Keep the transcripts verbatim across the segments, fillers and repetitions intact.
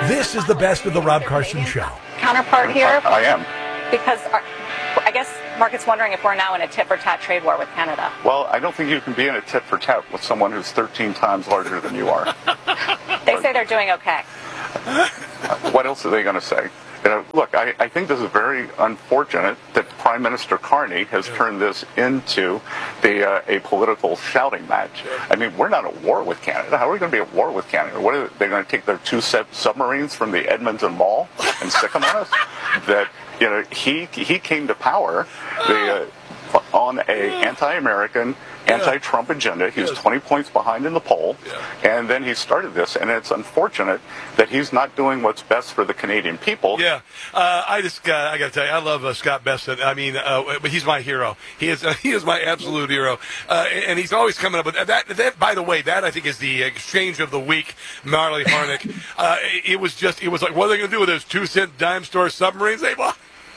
This is the best of the Rob Carson Show. Counterpart here? I, I am. Because our, I guess market's wondering if we're now in a tit-for-tat trade war with Canada. Well, I don't think you can be in a tit-for-tat with someone who's thirteen times larger than you are. They say they're doing okay. What else are they going to say? You know, look, I, I think this is very unfortunate that Prime Minister Carney has yeah. turned this into the uh, a political shouting match. Yeah. I mean, we're not at war with Canada. How are we going to be at war with Canada? What are they going to take their two sub- submarines from the Edmonton Mall and stick them on us? That, you know, he he came to power the, uh, on a anti-American, anti-Trump agenda. He was twenty points behind in the poll, yeah. and then he started this, and it's unfortunate that he's not doing what's best for the Canadian people. Yeah, uh, I just uh, I got to tell you, I love uh, Scott Bessent. I mean, uh, but he's my hero. He is uh, he is my absolute hero, uh, and he's always coming up with that, that. By the way, that I think is the exchange of the week. Marley Harnick. uh, it, it was just it was like, what are they going to do with those two cent dime store submarines they bought?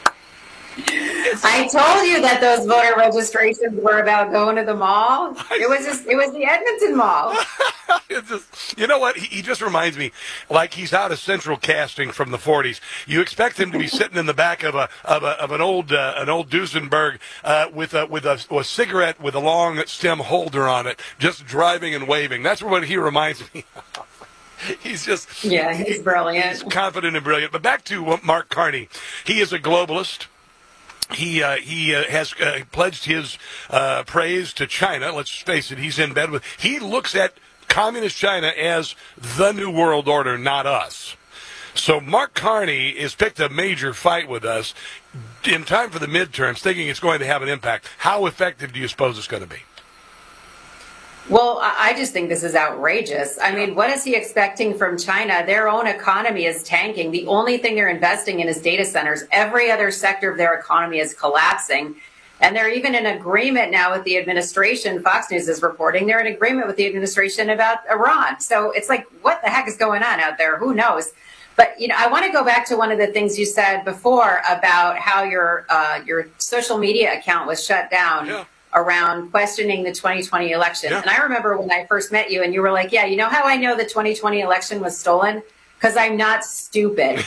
I told you that those voter registrations were about going to the mall. It was just, it was the Edmonton Mall. It's just, you know what? He, he just reminds me like he's out of central casting from the forties. You expect him to be sitting in the back of a of, a, of an old uh, an old Duesenberg uh, with a with a, a cigarette with a long stem holder on it, just driving and waving. That's what he reminds me of. He's just yeah, he's brilliant. He's confident and brilliant. But back to Mark Carney, he is a globalist. He uh, he uh, has uh, pledged his uh, praise to China. Let's face it, he's in bed with. He looks at communist China as the new world order, not us. So Mark Carney has picked a major fight with us in time for the midterms, thinking it's going to have an impact. How effective do you suppose it's going to be? Well, I just think this is outrageous. I mean, what is he expecting from China? Their own economy is tanking. The only thing they're investing in is data centers. Every other sector of their economy is collapsing. And they're even in agreement now with the administration. Fox News is reporting they're in agreement with the administration about Iran. So it's like, what the heck is going on out there? Who knows? But, you know, I want to go back to one of the things you said before about how your uh, your social media account was shut down. Yeah. Around questioning the twenty twenty election. Yeah. And I remember when I first met you and you were like, yeah, you know how I know the twenty twenty election was stolen? Because I'm not stupid.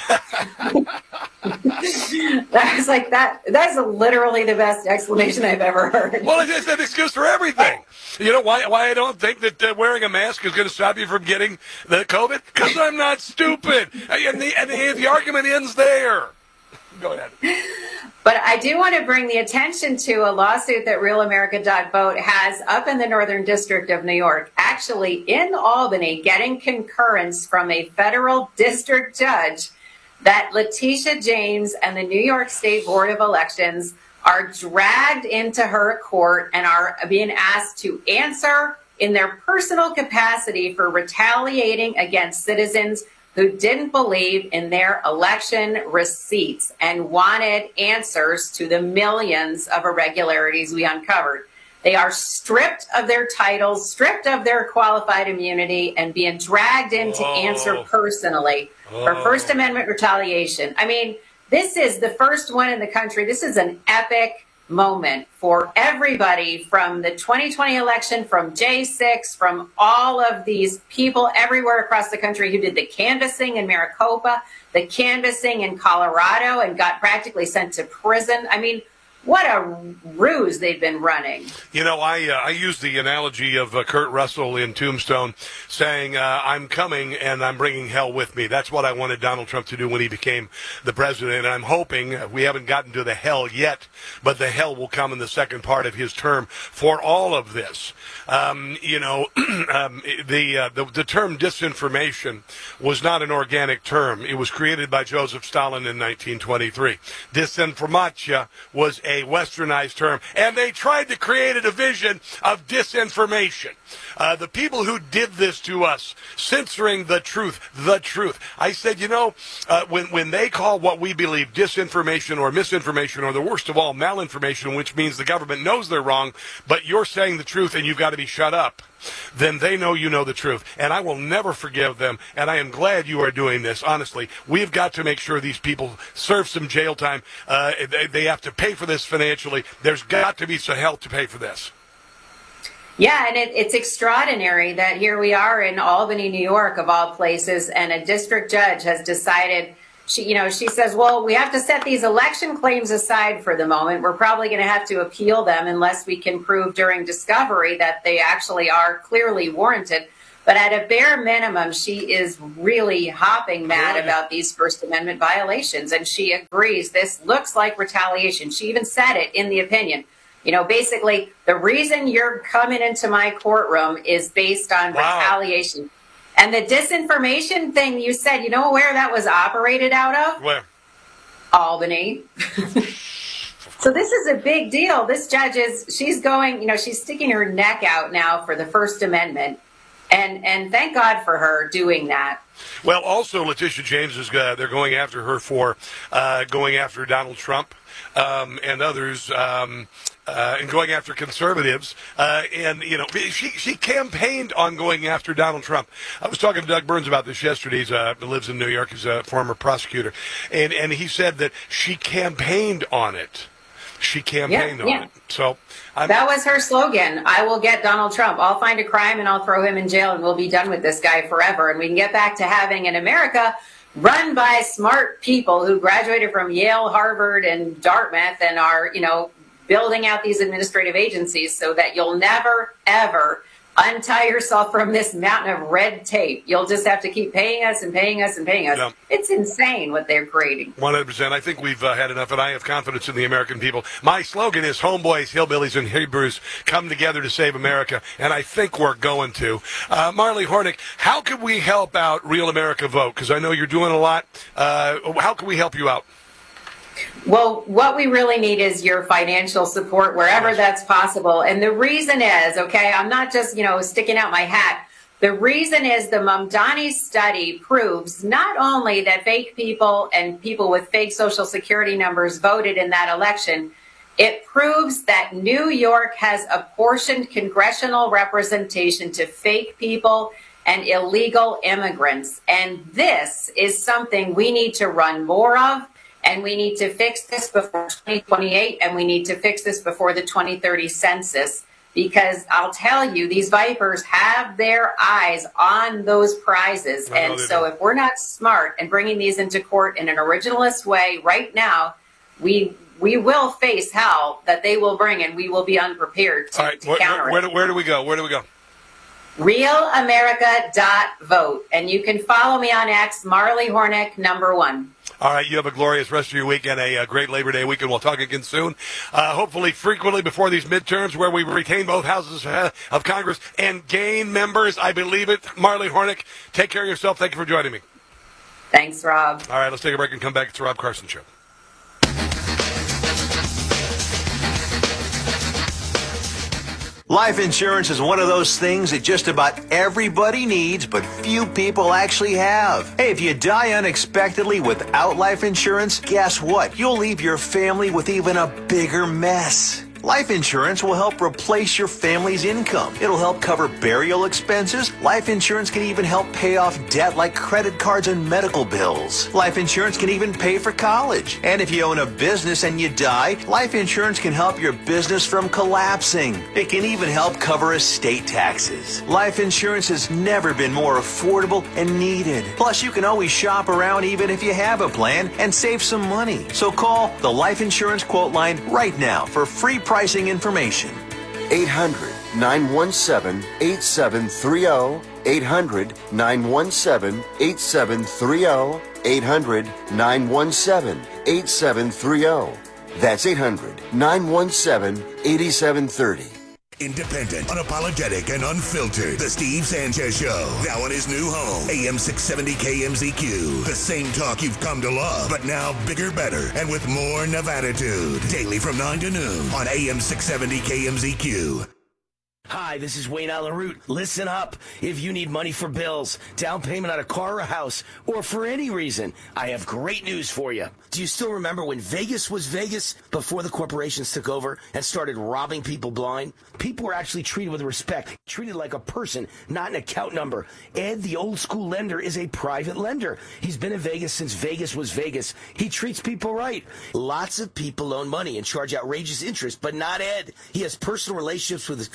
That was like, that. that's literally the best explanation I've ever heard. Well, it's an excuse for everything. You know why why I don't think that uh, wearing a mask is going to stop you from getting the COVID? Because I'm not stupid. And the, and the, the argument ends there. Go ahead. But I do want to bring the attention to a lawsuit that Real America dot vote has up in the Northern District of New York, actually in Albany, getting concurrence from a federal district judge that Letitia James and the New York State Board of Elections are dragged into her court and are being asked to answer in their personal capacity for retaliating against citizens who didn't believe in their election receipts and wanted answers to the millions of irregularities we uncovered. They are stripped of their titles, stripped of their qualified immunity, and being dragged in to oh. answer personally oh. for First Amendment retaliation. I mean, this is the first one in the country. This is an epic moment for everybody from the twenty twenty election, from J six, from all of these people everywhere across the country who did the canvassing in Maricopa, the canvassing in Colorado, and got practically sent to prison. I mean, what a ruse they've been running. You know, I uh, I use the analogy of uh, Kurt Russell in Tombstone saying, uh, I'm coming and I'm bringing hell with me. That's what I wanted Donald Trump to do when he became the president. And I'm hoping, uh, we haven't gotten to the hell yet, but the hell will come in the second part of his term for all of this. Um, you know, um, the, uh, the the term disinformation was not an organic term. It was created by Joseph Stalin in nineteen twenty-three. Disinformatia was a westernized term, and they tried to create a division of disinformation. Uh, the people who did this to us, censoring the truth, the truth. I said, you know, uh, when, when they call what we believe disinformation or misinformation, or the worst of all, malinformation, which means the government knows they're wrong, but you're saying the truth and you've got to be shut up, then they know you know the truth. And I will never forgive them, and I am glad you are doing this, honestly. We've got to make sure these people serve some jail time. Uh, they, they have to pay for this financially. There's got to be some help to pay for this. Yeah, and it, it's extraordinary that here we are in Albany, New York, of all places, and a district judge has decided, she, you know, she says, well, we have to set these election claims aside for the moment. We're probably going to have to appeal them unless we can prove during discovery that they actually are clearly warranted. But at a bare minimum, she is really hopping mad about these First Amendment violations, and she agrees this looks like retaliation. She even said it in the opinion. You know, basically, the reason you're coming into my courtroom is based on wow. retaliation. And the disinformation thing you said, you know where that was operated out of? Where? Albany. So this is a big deal. This judge is, she's going, you know, she's sticking her neck out now for the First Amendment. And and thank God for her doing that. Well, also, Letitia James, is uh, they're going after her for uh, going after Donald Trump um, and others. Um, Uh, and going after conservatives, uh, and you know, she she campaigned on going after Donald Trump. I was talking to Doug Burns about this yesterday. He uh, lives in New York. He's a former prosecutor, and and he said that she campaigned on it. She campaigned yeah, on yeah. it. So I'm, that was her slogan. I will get Donald Trump. I'll find a crime and I'll throw him in jail, and we'll be done with this guy forever. And we can get back to having an America run by smart people who graduated from Yale, Harvard, and Dartmouth, and are, you know, building out these administrative agencies so that you'll never, ever untie yourself from this mountain of red tape. You'll just have to keep paying us and paying us and paying us. Yeah. It's insane what they're creating. one hundred percent. I think we've uh, had enough, and I have confidence in the American people. My slogan is homeboys, hillbillies, and Hebrews come together to save America, and I think we're going to. Uh, Marley Hornick, how can we help out Real America Vote? Because I know you're doing a lot. Uh, how can we help you out? Well, what we really need is your financial support wherever that's possible. And the reason is, okay, I'm not just, you know, sticking out my hat. The reason is the Mamdani study proves not only that fake people and people with fake social security numbers voted in that election, it proves that New York has apportioned congressional representation to fake people and illegal immigrants. And this is something we need to run more of. And we need to fix this before twenty twenty-eight, and we need to fix this before the twenty thirty census, because I'll tell you, these vipers have their eyes on those prizes. And so if we're not smart and bringing these into court in an originalist way right now, we we will face hell that they will bring, and we will be unprepared to, All right, to where, counter where, it. Where do we go? Where do we go? real america dot vote. And you can follow me on X, Marley Hornick, number one. All right, you have a glorious rest of your week and a, a great Labor Day weekend. We'll talk again soon, uh, hopefully frequently before these midterms where we retain both houses uh, of Congress and gain members. I believe it. Marley Hornick, take care of yourself. Thank you for joining me. Thanks, Rob. All right, let's take a break and come back. It's the Rob Carson Show. Life insurance is one of those things that just about everybody needs, but few people actually have. Hey, if you die unexpectedly without life insurance, guess what? You'll leave your family with even a bigger mess. Life insurance will help replace your family's income. It'll help cover burial expenses. Life insurance can even help pay off debt like credit cards and medical bills. Life insurance can even pay for college. And if you own a business and you die, life insurance can help your business from collapsing. It can even help cover estate taxes. Life insurance has never been more affordable and needed. Plus, you can always shop around even if you have a plan and save some money. So call the Life Insurance Quote Line right now for free pricing information. eight hundred, nine one seven, eight seven three zero. eight hundred, nine one seven, eight seven three zero. eight hundred, nine one seven, eight seven three zero. That's eight hundred, nine one seven, eight seven three zero. Independent, unapologetic, and unfiltered. The Steve Sanchez Show. Now in his new home, A M six seventy K M Z Q. The same talk you've come to love, but now bigger, better, and with more Nevada-tude. Daily from nine to noon on A M six seventy K M Z Q. Hi, this is Wayne Allen Root. Listen up. If you need money for bills, down payment on a car or a house, or for any reason, I have great news for you. Do you still remember when Vegas was Vegas before the corporations took over and started robbing people blind? People were actually treated with respect, treated like a person, not an account number. Ed, the old school lender, is a private lender. He's been in Vegas since Vegas was Vegas. He treats people right. Lots of people loan money and charge outrageous interest, but not Ed. He has personal relationships with his customers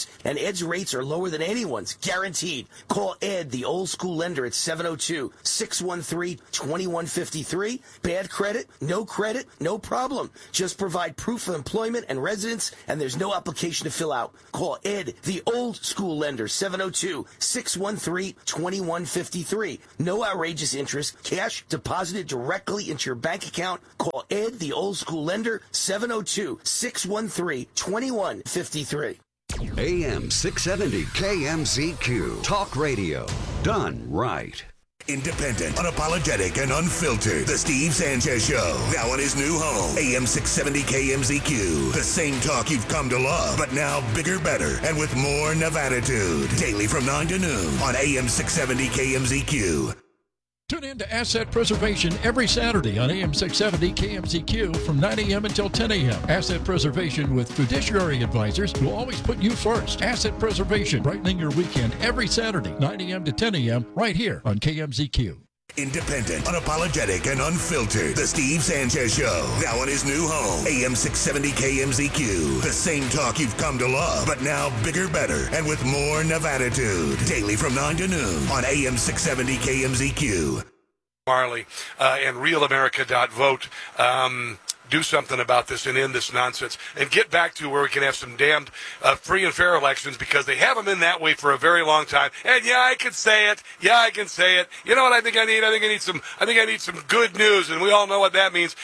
dollars, and Ed's rates are lower than anyone's, guaranteed. Call Ed, the old school lender, at seven oh two, six one three, two one five three. Bad credit? No credit? No problem. Just provide proof of employment and residence, and there's no application to fill out. Call Ed, the old school lender, seven oh two, six one three, two one five three. No outrageous interest. Cash deposited directly into your bank account. Call Ed, the old school lender, seven oh two, six one three, two one five three. A M six seventy K M Z Q. Talk radio. Done right. Independent, unapologetic, and unfiltered. The Steve Sanchez Show. Now in his new home, A M six seventy K M Z Q. The same talk you've come to love, but now bigger, better, and with more Nevaditude. Daily from nine to noon on A M six seventy K M Z Q. Tune in to Asset Preservation every Saturday on A M six seventy K M Z Q from nine a.m. until ten a.m. Asset Preservation with fiduciary advisors who always put you first. Asset Preservation, brightening your weekend every Saturday, nine a.m. to ten a.m. right here on K M Z Q. Independent, unapologetic, and unfiltered. The Steve Sanchez Show. Now in his new home, A M six seventy K M Z Q. The same talk you've come to love, but now bigger, better, and with more Nevaditude. Daily from nine to noon on A M six seventy K M Z Q. Marley uh, and real america dot vote. Um, do something about this and end this nonsense and get back to where we can have some damned uh, free and fair elections, because they haven't been that way for a very long time. And yeah, I can say it. Yeah, I can say it. You know what I think I need? I think I need some, I think I need some good news, and we all know what that means.